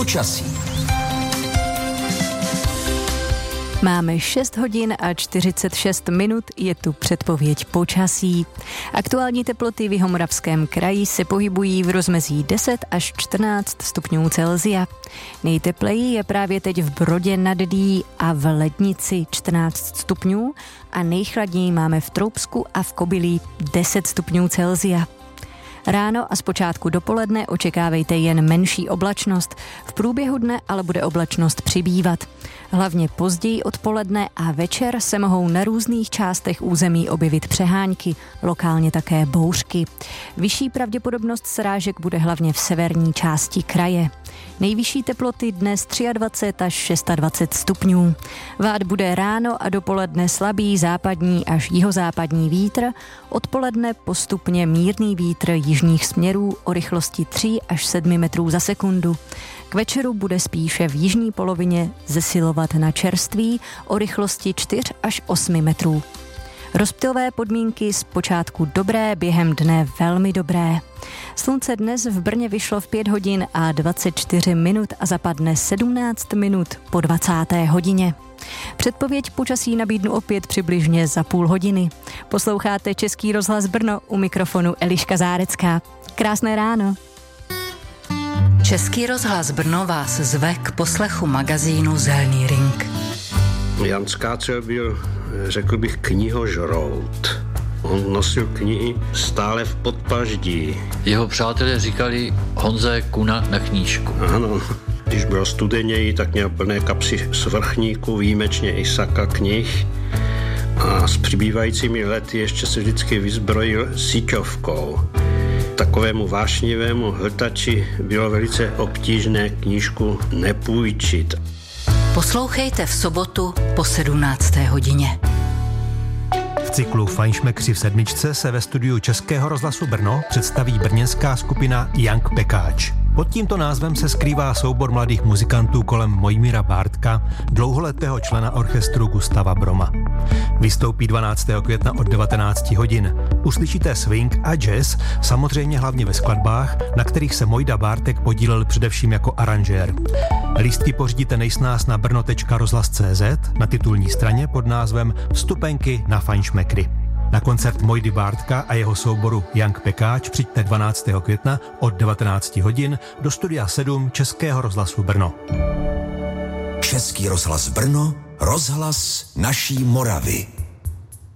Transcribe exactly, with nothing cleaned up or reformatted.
Počasí. Máme šest hodin a čtyřicet šest minut, je tu předpověď počasí. Aktuální teploty v Jihomoravském kraji se pohybují v rozmezí deset až čtrnáct stupňů Celsia. Nejtepleji je právě teď v Brodě nad Dý a v Lednici čtrnáct stupňů a nejchladněji máme v Troubsku a v Kobylí deset stupňů Celsia. Ráno a zpočátku dopoledne očekávejte jen menší oblačnost, v průběhu dne ale bude oblačnost přibývat. Hlavně později odpoledne a večer se mohou na různých částech území objevit přehánky, lokálně také bouřky. Vyšší pravděpodobnost srážek bude hlavně v severní části kraje. Nejvyšší teploty dnes dvacet tři až dvacet šest stupňů. Vát bude ráno a dopoledne slabý západní až jihozápadní vítr, odpoledne postupně mírný vítr jižních směrů o rychlosti tři až sedm metrů za sekundu. K večeru bude spíše v jižní polovině zesilovat na čerství o rychlosti čtyři až osm metrů. Rozptylové podmínky zpočátku dobré, během dne velmi dobré. Slunce dnes v Brně vyšlo v pět hodin a dvacet čtyři minut a zapadne sedmnáct minut po dvacáté hodině. Předpověď počasí nabídnu opět přibližně za půl hodiny. Posloucháte Český rozhlas Brno, u mikrofonu Eliška Zárecká. Krásné ráno. Český rozhlas Brno vás zve k poslechu magazínu Zelný ring. Jan Skácel byl, řekl bych, knihožrout. On nosil knihy stále v podpaždí. Jeho přátelé říkali Honze Kuna na knížku. Ano, když bylo studeněji, tak měl plné kapsy svrchníků, výjimečně i saka knih. A s přibývajícími lety ještě se vždycky vyzbrojil síťovkou. Takovému vášnivému hltači bylo velice obtížné knížku nepůjčit. Poslouchejte v sobotu po sedmnácté hodině. V cyklu Fajnšmekři v sedmičce se ve studiu Českého rozhlasu Brno představí brněnská skupina Young Pekáč. Pod tímto názvem se skrývá soubor mladých muzikantů kolem Mojmíra Bártka, dlouholetého člena orchestru Gustava Broma. Vystoupí dvanáctého května od devatenáct hodin. Uslyšíte swing a jazz, samozřejmě hlavně ve skladbách, na kterých se Mojda Bártek podílel především jako aranžér. Lístky pořídíte nejsnáz na brno tečka rozhlas tečka cé zet na titulní straně pod názvem Vstupenky na Fajnšmekry. Na koncert Mojdy Bártka a jeho souboru Young Pekáč přijďte dvanáctého května od devatenáct hodin do studia sedm Českého rozhlasu Brno. Český rozhlas Brno, rozhlas naší Moravy.